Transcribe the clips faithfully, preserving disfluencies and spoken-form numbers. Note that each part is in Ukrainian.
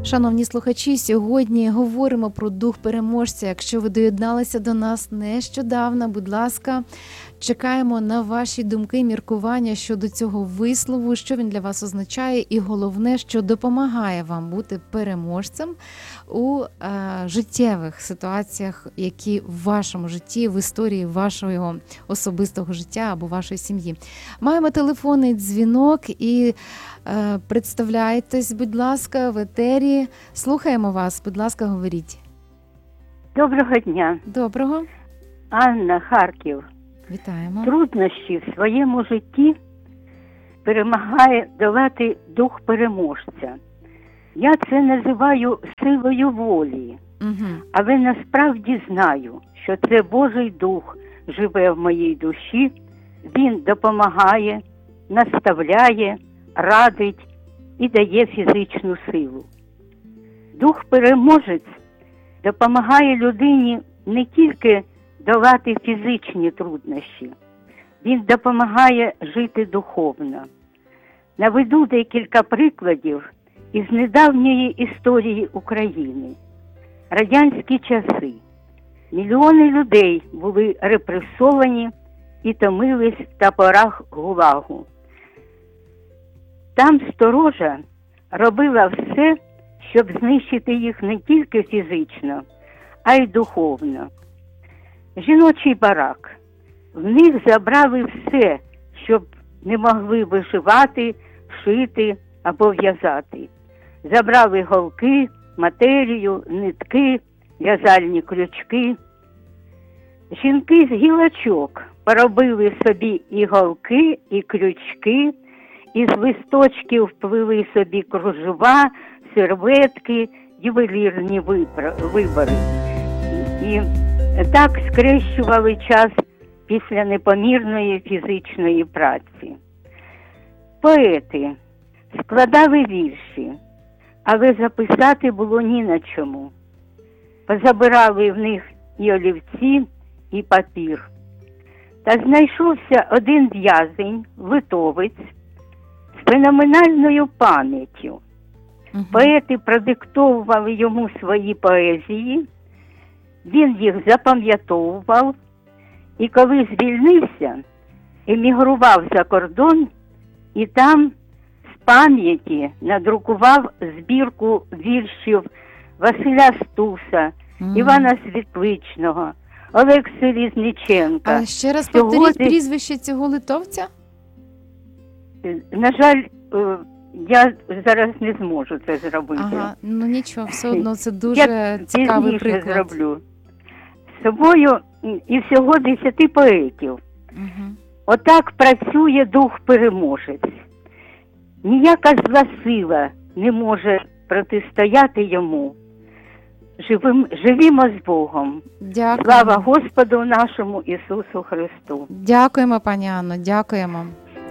Шановні слухачі, сьогодні говоримо про дух переможця. Якщо ви доєдналися до нас нещодавно, будь ласка, чекаємо на ваші думки, міркування щодо цього вислову, що він для вас означає, і головне, що допомагає вам бути переможцем у е, життєвих ситуаціях, які в вашому житті, в історії вашого особистого життя або вашої сім'ї. Маємо телефонний дзвінок і е, представляйтесь, будь ласка, в етері. Слухаємо вас, будь ласка, говоріть. Доброго дня. Доброго. Анна, Харків. Вітаємо. Труднощі в своєму житті перемагає долати дух переможця. Я це називаю силою волі, Угу. але насправді знаю, що це Божий Дух живе в моїй душі, він допомагає, наставляє, радить і дає фізичну силу. Дух переможець допомагає людині не тільки долати фізичні труднощі, він допомагає жити духовно. Наведу декілька прикладів із недавньої історії України. Радянські часи. Мільйони людей були репресовані і томились в таборах ГУЛАГу. Там сторожа робила все, щоб знищити їх не тільки фізично, а й духовно. Жіночий барак. В них забрали все, щоб не могли вишивати, шити або в'язати. Забрали голки, матерію, нитки, в'язальні крючки. Жінки з гілочок поробили собі і голки, і крючки, із листочків плели собі кружева, серветки, ювелірні вибори. І так скрещували час після непомірної фізичної праці. Поети складали вірші, але записати було ні на чому. Позабирали в них і олівці, і папір. Та знайшовся один в'язень, литовець, з феноменальною пам'яттю. Угу. Поети продиктовували йому свої поезії, він їх запам'ятовував, і коли звільнився, емігрував за кордон і там з пам'яті надрукував збірку віршів Василя Стуса, Угу. Івана Світличного, Олекси Різниченка. А ще раз Сьогодні- повторіть прізвище цього литовця? На жаль, е, я зараз не зможу це зробити. Ага, ну нічого, все одно це дуже Я цікавий пізніше приклад. зроблю. З собою і всього десяти поетів. Угу. Отак працює дух переможець. Ніяка зла сила не може протистояти йому. Живим, живімо з Богом. Дякую. Слава Господу нашому Ісусу Христу. Дякуємо, пані Анно, дякуємо.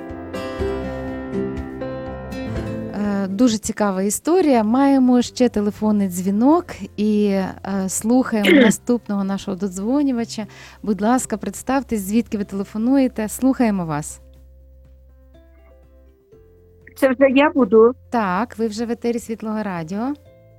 Е, Дуже цікава історія. Маємо ще телефонний дзвінок і е, слухаємо наступного нашого додзвонювача. Будь ласка, представтесь, звідки ви телефонуєте. Слухаємо вас. Це вже я буду. Так, ви вже в етері Світлого Радіо.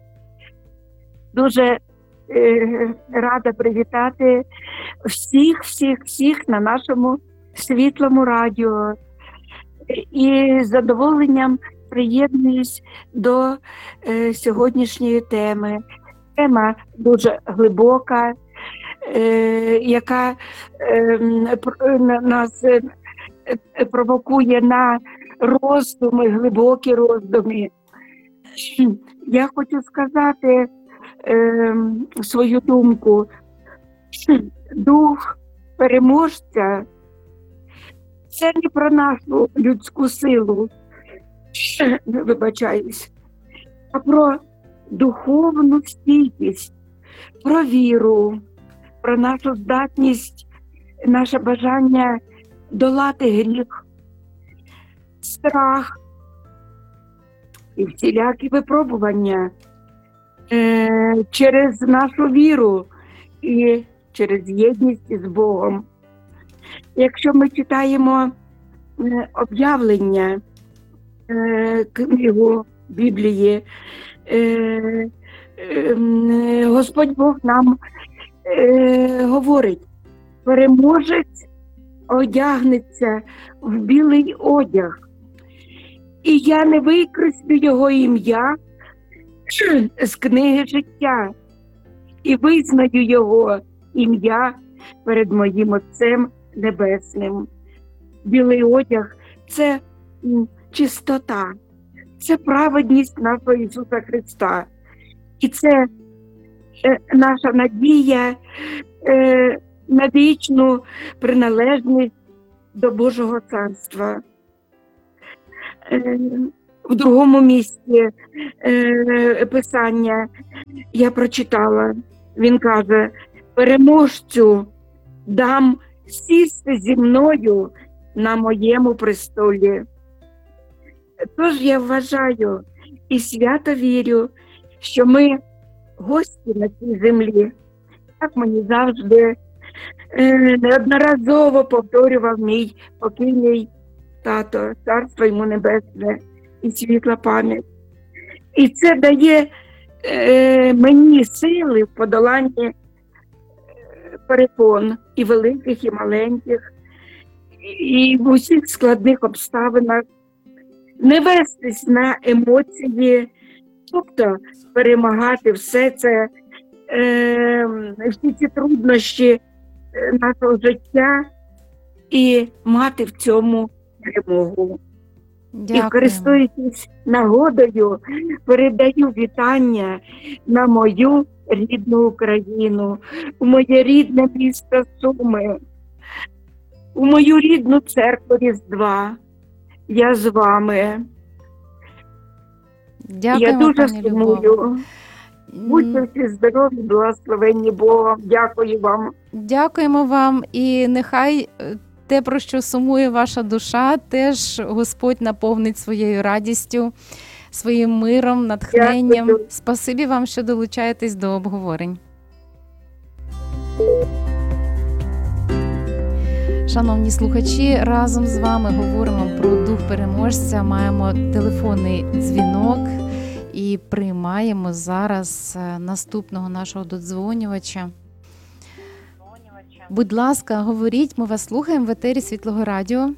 Дуже е, рада привітати всіх, всіх, всіх на нашому світлому радіо. І з задоволенням приєднуюсь до е, сьогоднішньої теми. Тема дуже глибока, е, яка е, пр- на- нас е, е, провокує на роздуми, глибокі роздуми. Я хочу сказати е, свою думку. Дух переможця – це не про нашу людську силу, вибачаюсь, а про духовну стійкість, про віру, про нашу здатність, наше бажання долати гріх, страх і всілякі випробування е, через нашу віру і через єдність із Богом. Якщо ми читаємо е, об'явлення, е, книгу Біблії, е, е, Господь Бог нам е, говорить, переможець одягнеться в білий одяг, і я не викреслю його ім'я з книги життя, і визнаю його ім'я перед моїм Отцем Небесним. Білий одяг – це м, чистота, це праведність нашого Ісуса Христа. І це е, наша надія е, на вічну приналежність до Божого Царства. Е, в другому місці е, Писання я прочитала, він каже, переможцю дам сісти зі мною на моєму престолі. Тож я вважаю і свято вірю, що ми гості на цій землі. Так мені завжди е, неодноразово повторював мій покійний тато, царство йому небесне і світла пам'ять. І це дає е, мені сили в подоланні е, перепон і великих, і маленьких, і в усіх складних обставинах, не вестись на емоції, тобто перемагати все це, е, всі ці труднощі нашого життя і мати в цьому перемогу. Дякую. І, користуючись нагодою, передаю вітання на мою рідну Україну, у моє рідне місто Суми, у мою рідну церкву Різдва. Я з вами. Дякуємо, Я дуже пані Любов. сумую. Будьте всі здорові, благословенні Богом. Дякую вам. Дякуємо вам, і нехай е, те, про що сумує ваша душа, теж Господь наповнить своєю радістю, своїм миром, натхненням. Дякую. Спасибі вам, що долучаєтесь до обговорень. Шановні слухачі, разом з вами говоримо про дух переможця, маємо телефонний дзвінок і приймаємо зараз е, наступного нашого додзвонювача. Будь ласка, говоріть, ми вас слухаємо в етері Світлого Радіо.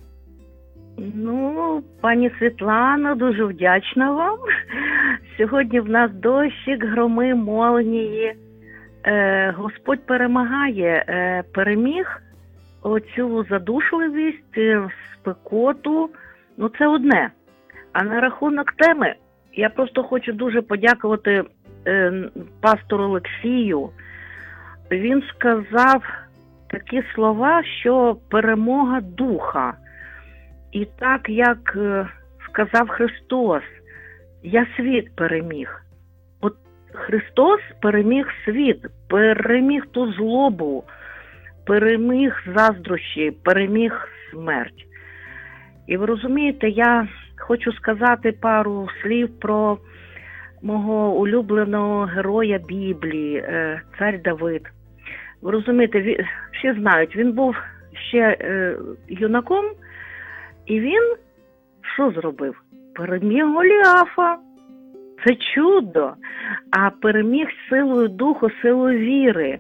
Ну, пані Світлано, дуже вдячна вам. Сьогодні в нас дощик, громи, молнії. Е, Господь перемагає, е, переміг оцю задушливість, е, спекоту. Ну, це одне. А на рахунок теми, я просто хочу дуже подякувати е, пастору Олексію. Він сказав такі слова, що перемога духа. І так, як е, сказав Христос, я світ переміг. От Христос переміг світ, переміг ту злобу, переміг заздрощі, переміг смерть. І ви розумієте, я хочу сказати пару слів про мого улюбленого героя Біблії, е, цар Давид. Ви розумієте, він, всі знають, він був ще е, юнаком, і він що зробив? Переміг Голіафа. Це чудо. А переміг силою духу, силою віри.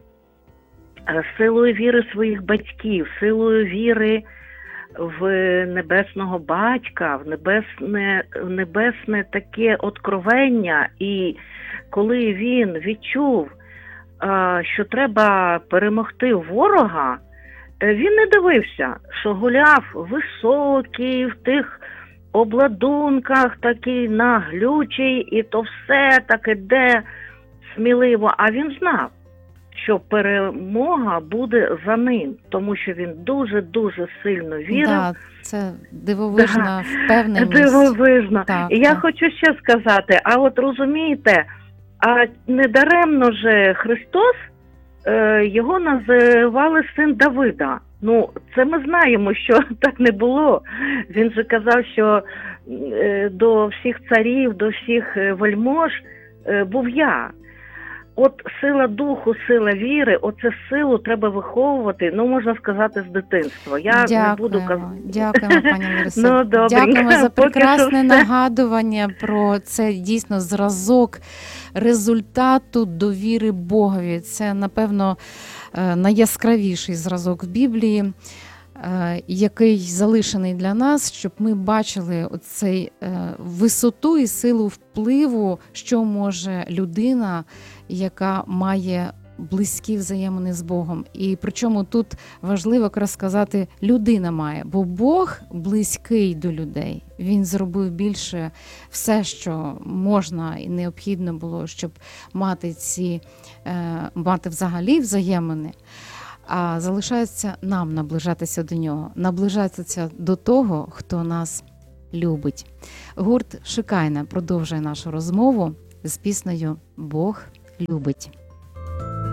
Силою віри своїх батьків, силою віри в небесного батька, в небесне, в небесне таке откровення. І коли він відчув, що треба перемогти ворога, він не дивився, що Голіаф високий, в тих обладунках такий наглючий, і то все так іде сміливо. А він знав, що перемога буде за ним, тому що він дуже-дуже сильно вірив. Да, це дивовижна Да. впевненість. Дивовижно. Так, І я так. хочу ще сказати, а от розумієте, а недаремно же Христос, е, його називали син Давида. Ну, це ми знаємо, що так не було. Він же казав, що е, до всіх царів, до всіх вельмож е, був я. от сила духу, сила віри, оце силу треба виховувати, ну, можна сказати, з дитинства. Я не буду Дякуємо, казати. дякуємо, пані Ларисо. Ну, добренько. Дякуємо за Поки прекрасне що все. нагадування про це дійсно зразок результату довіри Богові. Це, напевно, е, найяскравіший зразок в Біблії, е, який залишений для нас, щоб ми бачили оцей е, висоту і силу впливу, що може людина, яка має близькі взаємини з Богом. І причому тут важливо якраз сказати, людина має, бо Бог близький до людей. Він зробив більше все, що можна і необхідно було, щоб мати ці, е, мати взагалі взаємини. А залишається нам наближатися до нього, наближатися до того, хто нас любить. Гурт Шикайна продовжує нашу розмову з піснею «Бог любить».